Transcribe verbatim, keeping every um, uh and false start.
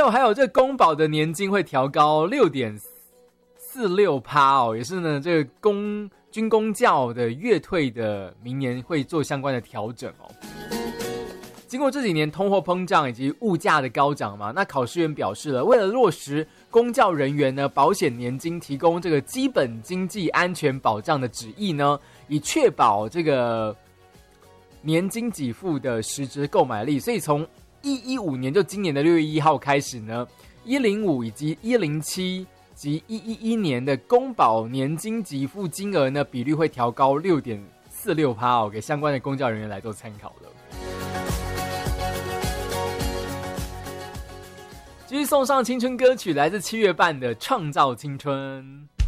还有这公保的年金会调高 六点四六 哦，也是呢这个公军公教的月退的明年会做相关的调整哦。经过这几年通货膨胀以及物价的高涨嘛，那考试院表示了，为了落实公教人员呢保险年金提供这个基本经济安全保障的旨意呢，以确保这个年金给付的实质购买力，所以从一一五年就今年的六月一号开始呢，一零五以及一零七及一一一年的公保年金给付金额呢比率会调高 六点四六 哦，给相关的公教人员来做参考了。继续送上青春歌曲，来自七月半的《创造青春》。